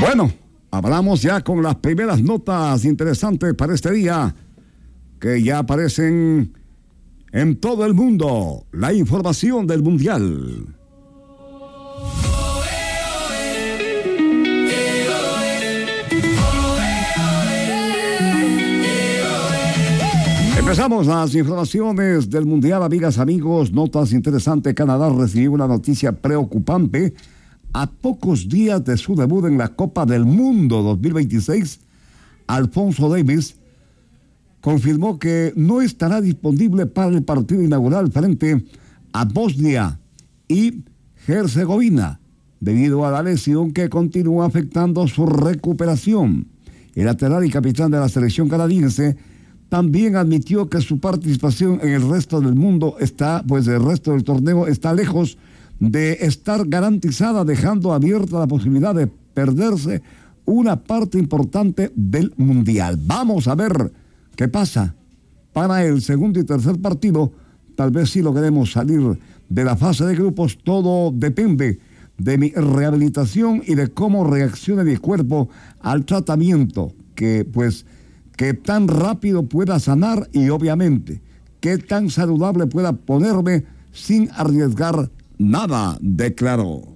Bueno, hablamos ya con las primeras notas interesantes para este día, que ya aparecen en todo el mundo. La información del Mundial. Empezamos las informaciones del Mundial, amigas, amigos. Notas interesantes. Canadá recibió una noticia preocupante. A pocos días de su debut en la Copa del Mundo 2026, Alphonso Davies confirmó que no estará disponible para el partido inaugural frente a Bosnia y Herzegovina, debido a la lesión que continúa afectando su recuperación. El lateral y capitán de la selección canadiense también admitió que su participación en el resto del mundo el resto del torneo está lejos de estar garantizada, dejando abierta la posibilidad de perderse una parte importante del Mundial. Vamos a ver qué pasa. Para el segundo y tercer partido, tal vez sí logremos salir de la fase de grupos. Todo depende de mi rehabilitación y de cómo reaccione mi cuerpo al tratamiento, que tan rápido pueda sanar y obviamente qué tan saludable pueda ponerme sin arriesgar nada, declaró.